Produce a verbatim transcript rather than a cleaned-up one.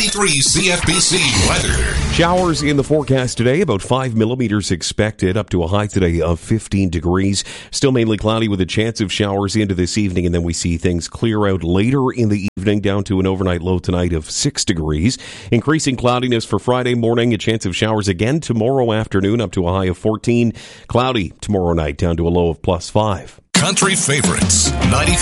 ninety-three C F B C weather. Showers in the forecast today, about five millimeters expected, up to a high today of fifteen degrees. Still mainly cloudy with a chance of showers into this evening, and then we see things clear out later in the evening down to an overnight low tonight of six degrees. Increasing cloudiness for Friday morning, a chance of showers again tomorrow afternoon, up to a high of fourteen. Cloudy tomorrow night down to a low of plus five. Country favorites, ninety-three